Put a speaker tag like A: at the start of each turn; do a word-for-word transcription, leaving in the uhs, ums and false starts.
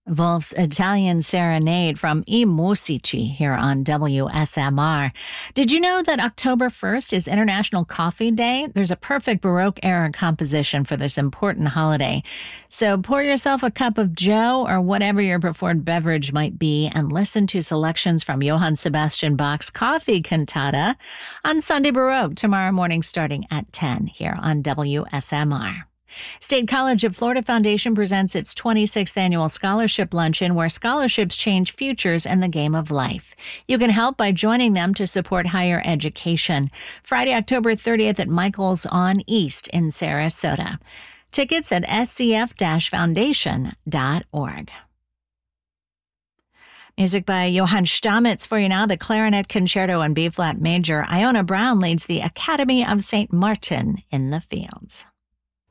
A: Wolf's Italian Serenade from I Musici here on W S M R. Did you know that October first is International Coffee Day? There's a perfect Baroque-era composition for this important holiday. So pour yourself a cup of Joe or whatever your preferred beverage might be and listen to selections from Johann Sebastian Bach's Coffee Cantata on Sunday Baroque tomorrow morning starting at ten here on W S M R. State College of Florida Foundation presents its twenty-sixth annual scholarship luncheon where scholarships change futures in the game of life. You can help by joining them to support higher education. Friday, October thirtieth at Michael's on East in Sarasota. Tickets at s c f dash foundation dot org. Music by Johann Stamitz for you now, the Clarinet Concerto in B-flat major. Iona Brown leads the Academy of Saint Martin in the Fields.